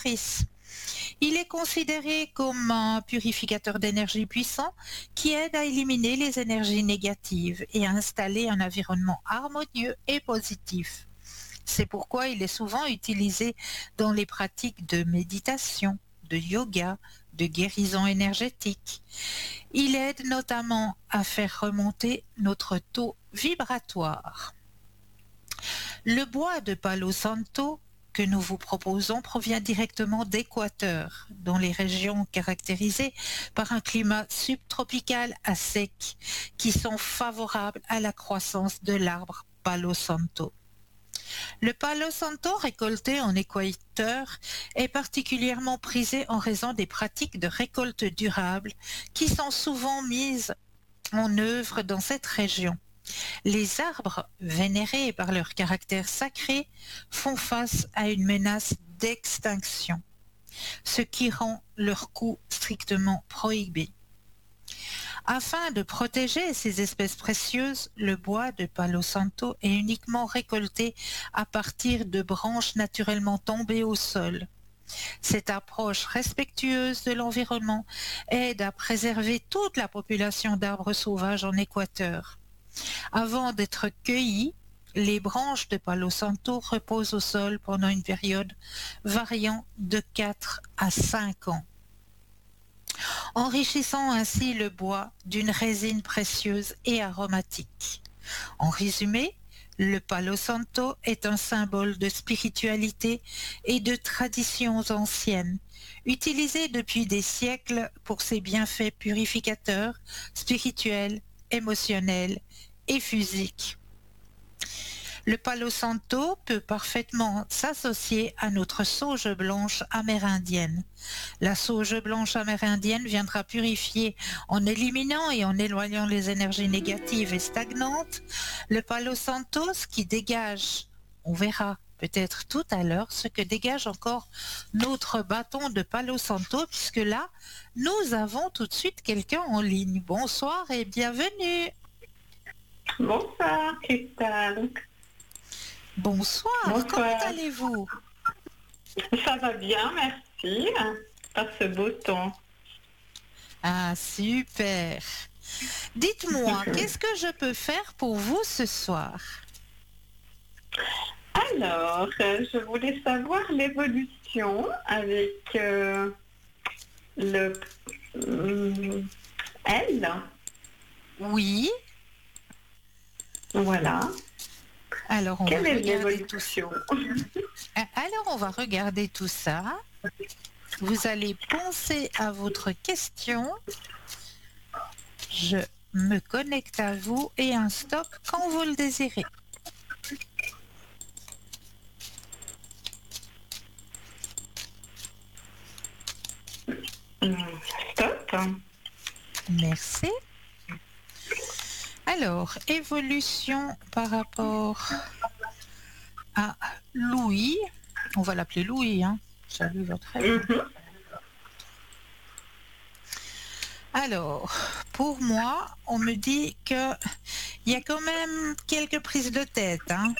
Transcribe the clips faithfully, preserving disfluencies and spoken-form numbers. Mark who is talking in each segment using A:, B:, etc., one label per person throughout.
A: purificatrice. Il est considéré comme un purificateur d'énergie puissant qui aide à éliminer les énergies négatives et à installer un environnement harmonieux et positif. C'est pourquoi il est souvent utilisé dans les pratiques de méditation, de yoga, de guérison énergétique. Il aide notamment à faire remonter notre taux vibratoire. Le bois de Palo Santo que nous vous proposons provient directement d'Équateur, dans les régions caractérisées par un climat subtropical à sec, qui sont favorables à la croissance de l'arbre Palo Santo. Le Palo Santo récolté en Équateur est particulièrement prisé en raison des pratiques de récolte durable qui sont souvent mises en œuvre dans cette région. Les arbres, vénérés par leur caractère sacré, font face à une menace d'extinction, ce qui rend leur coût strictement prohibé. Afin de protéger ces espèces précieuses, le bois de Palo Santo est uniquement récolté à partir de branches naturellement tombées au sol. Cette approche respectueuse de l'environnement aide à préserver toute la population d'arbres sauvages en Équateur. Avant d'être cueillies, les branches de Palo Santo reposent au sol pendant une période variant de quatre à cinq ans, enrichissant ainsi le bois d'une résine précieuse et aromatique. En résumé, le Palo Santo est un symbole de spiritualité et de traditions anciennes, utilisé depuis des siècles pour ses bienfaits purificateurs, spirituels, émotionnels et physiques. Le Palo Santo peut parfaitement s'associer à notre sauge blanche amérindienne. La sauge blanche amérindienne viendra purifier en éliminant et en éloignant les énergies négatives et stagnantes. Le Palo Santo, ce qui dégage, on verra peut-être tout à l'heure, ce que dégage encore notre bâton de Palo Santo, puisque là, nous avons tout de suite quelqu'un en ligne. Bonsoir et bienvenue.
B: Bonsoir, Cristal.
A: Bonsoir,
B: Bonsoir.
A: Comment allez-vous?
B: Ça va bien, merci, par ce beau temps.
A: Ah, super. Dites-moi, qu'est-ce que je peux faire pour vous ce soir?
B: Alors, euh, je voulais savoir l'évolution avec euh, le euh, L.
A: Oui.
B: Voilà.
A: Alors, on
B: Quelle
A: va
B: est
A: regarder tout
B: l'évolution?
A: ça. Alors, on va regarder tout ça. Vous allez penser à votre question. Je me connecte à vous et un stop quand vous le désirez.
B: Stop.
A: Merci. Alors, évolution par rapport à Louis. On va l'appeler Louis, hein. Salut votre aide.
B: Mm-hmm.
A: Alors, pour moi, on me dit que il y a quand même quelques prises de tête, hein.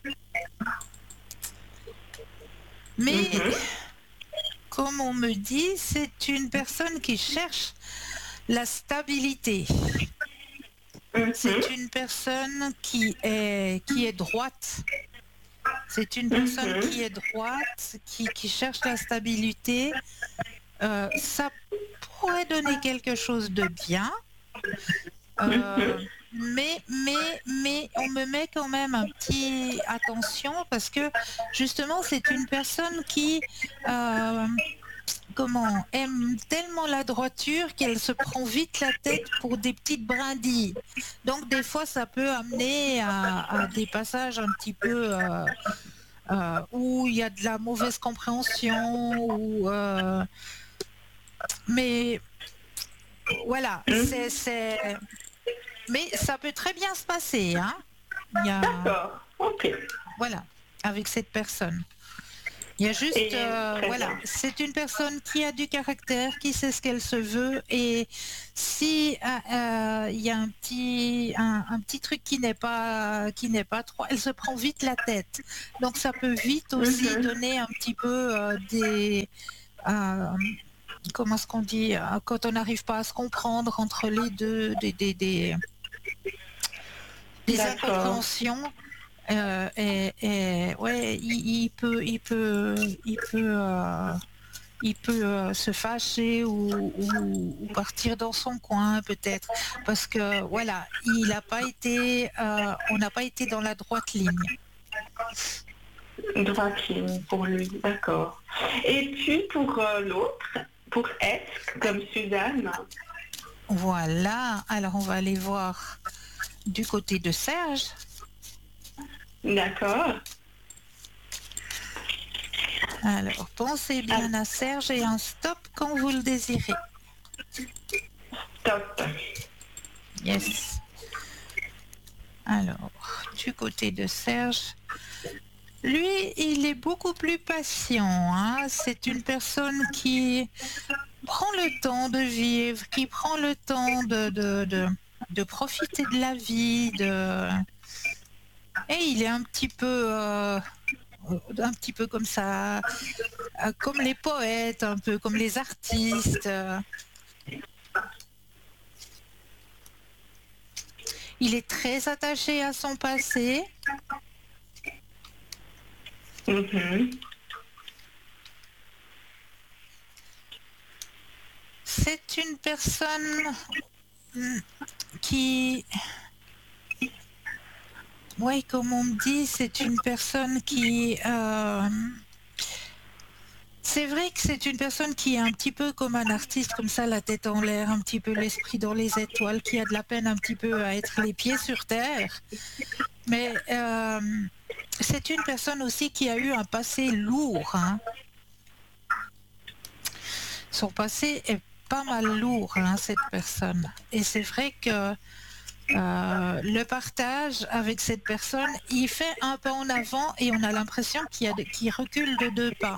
A: Mais,
B: Mm-hmm.
A: comme on me dit, c'est une personne qui cherche la stabilité.
B: Mm-hmm.
A: C'est une personne qui est, qui est droite. C'est une personne
B: Mm-hmm.
A: qui est droite, qui, qui cherche la stabilité. Euh, ça pourrait donner quelque chose de bien. Euh,
B: Mm-hmm.
A: mais, mais, mais on me met quand même un petit attention parce que justement c'est une personne qui euh, comment aime tellement la droiture qu'elle se prend vite la tête pour des petites brindilles. Donc des fois ça peut amener à, à des passages un petit peu euh, euh, où il y a de la mauvaise compréhension ou euh, mais voilà, c'est, c'est mais ça peut très bien se passer, hein. Il y a
B: D'accord, ok.
A: voilà avec cette personne. Il y a juste,
B: Et
A: euh,
B: très
A: voilà,
B: bien.
A: c'est une personne qui a du caractère, qui sait ce qu'elle se veut, et si euh, euh, il y a un petit, un, un petit truc qui n'est pas, qui n'est pas trop, elle se prend vite la tête. Donc ça peut vite aussi
B: Mhm.
A: donner un petit peu euh, des, euh, comment est-ce qu'on dit, euh, quand on n'arrive pas à se comprendre entre les deux, des, des, des, des
B: D'accord.
A: incompréhensions. Euh, et, et ouais, il, il peut, il peut, il peut, euh, il peut euh, se fâcher ou, ou- ou partir dans son coin peut-être, parce que voilà, il n'a pas été, euh, on n'a pas été dans la droite ligne.
B: Droite ligne pour lui, d'accord. Et puis pour euh, l'autre, pour être comme Suzanne,
A: Voilà. Alors on va aller voir du côté de Serge.
B: d'accord.
A: Alors pensez
B: Ah,
A: bien à Serge et un stop quand vous le désirez.
B: top.
A: Yes. Alors du côté de Serge. Lui, il est beaucoup plus patient, hein. C'est une personne qui prend le temps de vivre, qui prend le temps de, de, de, de profiter de la vie. De... Et il est un petit peu, euh, un petit peu comme ça, euh, comme les poètes, un peu comme les artistes. euh. Il est très attaché à son passé.
B: Mhm.
A: C'est une personne mm, qui, ouais, comme on me dit, c'est une personne qui... euh, C'est vrai que c'est une personne qui est un petit peu comme un artiste, comme ça, la tête en l'air, un petit peu l'esprit dans les étoiles, qui a de la peine un petit peu à être les pieds sur terre. Mais euh, c'est une personne aussi qui a eu un passé lourd, hein. Son passé est pas mal lourd, hein, cette personne. Et c'est vrai que euh, le partage avec cette personne, il fait un pas en avant et on a l'impression qu'il y a de- qu'il recule de deux pas.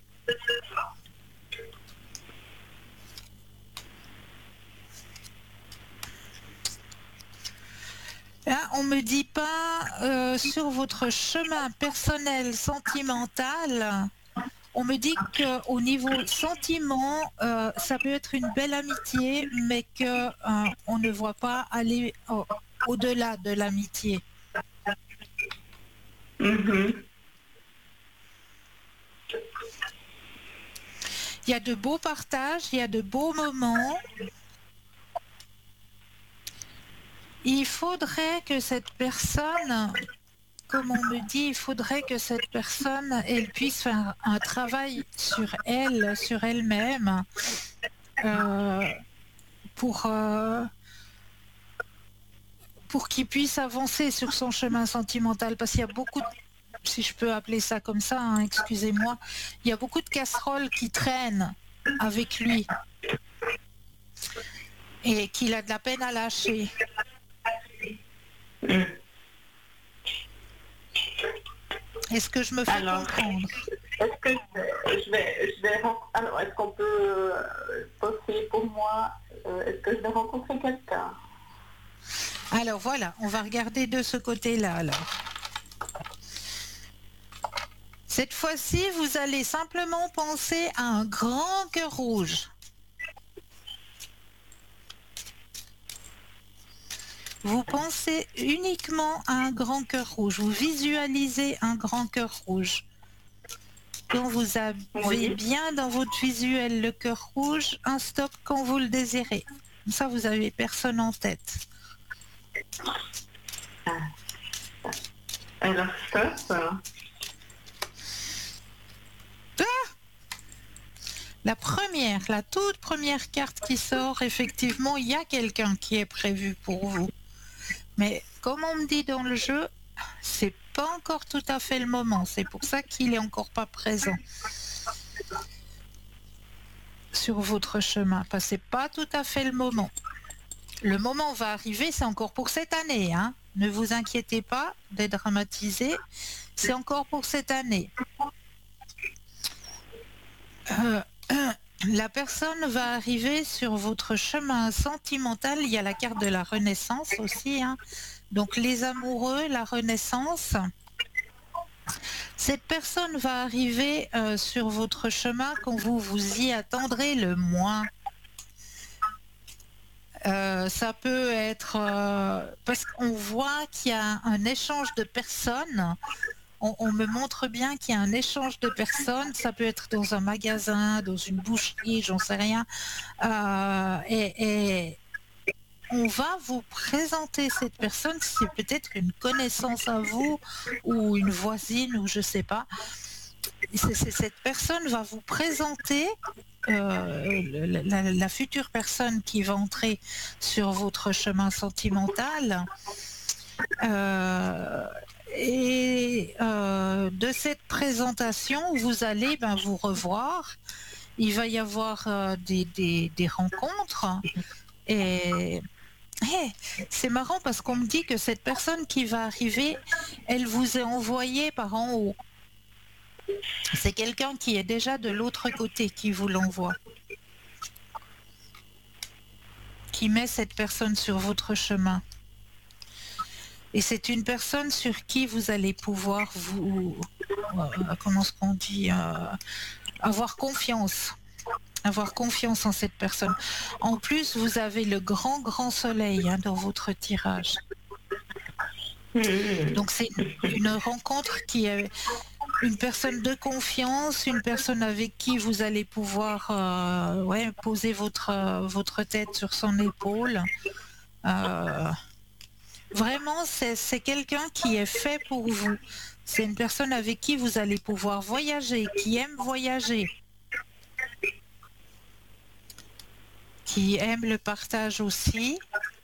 A: Là, on me dit pas euh, sur votre chemin personnel sentimental. On me dit qu'au niveau sentiment, euh, ça peut être une belle amitié, mais que euh, on ne voit pas aller au- au-delà de l'amitié.
B: Mhm.
A: Il y a de beaux partages, il y a de beaux moments. Il faudrait que cette personne, comme on me dit, il faudrait que cette personne, elle puisse faire un travail sur elle, sur elle-même, euh, pour, euh, pour qu'il puisse avancer sur son chemin sentimental. Parce qu'il y a beaucoup, de- si je peux appeler ça comme ça, hein, excusez-moi, il y a beaucoup de casseroles qui traînent avec lui et qu'il a de la peine à lâcher.
B: Mm.
A: Est-ce que je me fais
B: Alors,
A: comprendre?
B: est-ce que je je vais, je vais, ren- alors, est-ce qu'on peut euh, poster pour moi, euh, est-ce que je vais rencontrer quelqu'un?
A: Alors voilà, on va regarder de ce côté-là alors. Cette fois-ci, vous allez simplement penser à un grand cœur rouge. Vous pensez uniquement à un grand cœur rouge. Vous visualisez un grand cœur rouge. Quand vous avez
B: Oui.
A: bien dans votre visuel le cœur rouge, un stop quand vous le désirez. Comme ça, vous avez personne en tête.
B: Alors, stop.
A: La première, la toute première carte qui sort, effectivement, il y a quelqu'un qui est prévu pour vous. Mais comme on me dit dans le jeu, c'est pas encore tout à fait le moment. C'est pour ça qu'il est encore pas présent sur votre chemin. Parce que c'est pas tout à fait le moment. Le moment va arriver, c'est encore pour cette année, hein. Ne vous inquiétez pas, dédramatiser. C'est encore pour cette année. Euh, la personne va arriver sur votre chemin sentimental. Il y a la carte de la Renaissance aussi, hein. Donc les amoureux, la Renaissance. Cette personne va arriver euh, sur votre chemin quand vous vous y attendrez le moins. Euh, ça peut être euh, parce qu'on voit qu'il y a un échange de personnes. On, on me montre bien qu'il y a un échange de personnes. Ça peut être dans un magasin, dans une boucherie, j'en sais rien. Euh, et, et on va vous présenter cette personne. C'est peut-être une connaissance à vous ou une voisine ou je sais pas. C'est, c'est, cette personne va vous présenter euh, la, la, la future personne qui va entrer sur votre chemin sentimental. Euh, et euh, de cette présentation, vous allez ben, vous revoir. Il va y avoir euh, des, des, des rencontres. Et hey, c'est marrant parce qu'on me dit que cette personne qui va arriver, elle vous est envoyée par en haut. C'est quelqu'un qui est déjà de l'autre côté qui vous l'envoie, qui met cette personne sur votre chemin. Et c'est une personne sur qui vous allez pouvoir vous, euh, comment est-ce qu'on dit, euh, avoir confiance, avoir confiance en cette personne. En plus, vous avez le grand, grand soleil hein, dans votre tirage. Donc c'est une, une rencontre qui est une personne de confiance, une personne avec qui vous allez pouvoir euh, ouais, poser votre, euh, votre tête sur son épaule. Euh, vraiment, c'est, c'est quelqu'un qui est fait pour vous. C'est une personne avec qui vous allez pouvoir voyager, qui aime voyager, qui aime le partage aussi,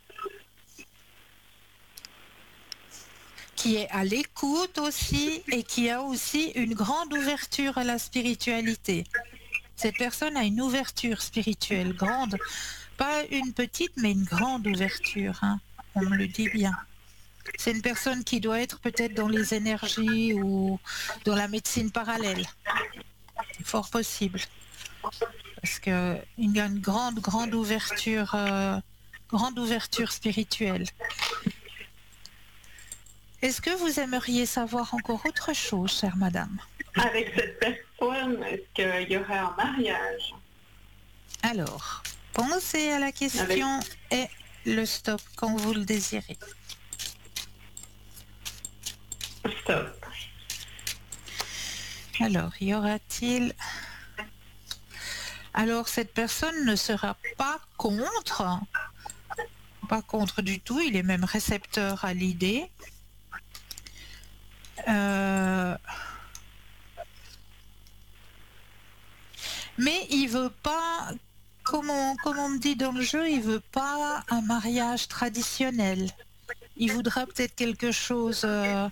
A: qui est à l'écoute aussi et qui a aussi une grande ouverture à la spiritualité. Cette personne a une ouverture spirituelle grande, pas une petite mais une grande ouverture, hein, on me le dit bien. C'est une personne qui doit être peut-être dans les énergies ou dans la médecine parallèle, fort possible, parce qu'il y a une grande, grande ouverture, euh, grande ouverture spirituelle. Est-ce que vous aimeriez savoir encore autre chose, chère madame?
B: Avec cette personne, est-ce qu'il y aurait un mariage?
A: Alors, pensez à la question Avec... et le stop quand vous le désirez.
B: Stop.
A: Alors, y aura-t-il... Alors, cette personne ne sera pas contre, pas contre du tout, il est même récepteur à l'idée. Euh... Mais il veut pas, comme on, comme on me dit dans le jeu, il veut pas un mariage traditionnel. Il voudra peut-être quelque chose euh,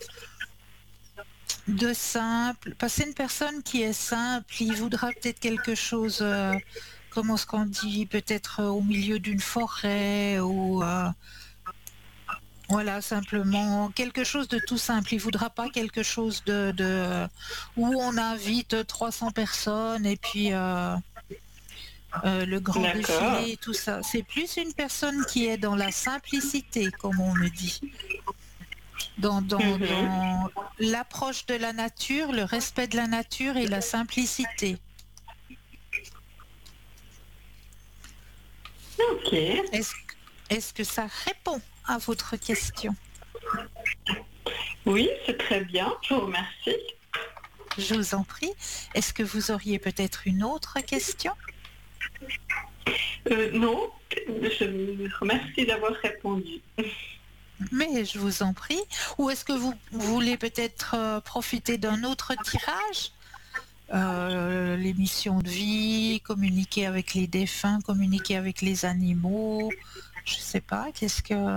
A: de simple. Parce que c'est une personne qui est simple, il voudra peut-être quelque chose, euh, comment est-ce qu'on dit, peut-être au milieu d'une forêt ou... Euh, Voilà, simplement quelque chose de tout simple. Il ne voudra pas quelque chose de, de où on invite trois cents personnes et puis euh, euh, le grand
B: D'accord.
A: défilé, tout ça. C'est plus une personne qui est dans la simplicité, comme on me dit. Dans, dans, mm-hmm. dans l'approche de la nature, le respect de la nature et la simplicité.
B: Ok.
A: Est-ce, est-ce que ça répond à votre question?
B: Oui, c'est très bien, je vous remercie.
A: Je vous en prie. Est-ce que vous auriez peut-être une autre question?
B: euh, Non, je vous remercie d'avoir répondu.
A: Mais je vous en prie. Ou est-ce que vous voulez peut-être euh, profiter d'un autre tirage? euh, Les missions de vie, communiquer avec les défunts, communiquer avec les animaux, je sais pas, qu'est-ce que...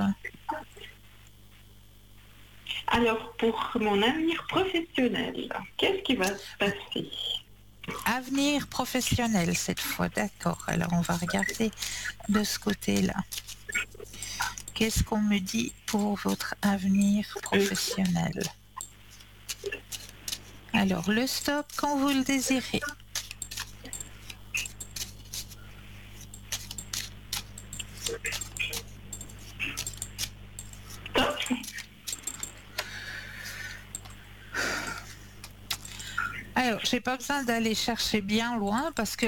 B: Alors, pour mon avenir professionnel, qu'est-ce qui va se passer?
A: Avenir professionnel cette fois, d'accord. Alors, on va regarder de ce côté-là. Qu'est-ce qu'on me dit pour votre avenir professionnel? Alors, le stop quand vous le désirez. j'ai pas besoin d'aller chercher bien loin parce que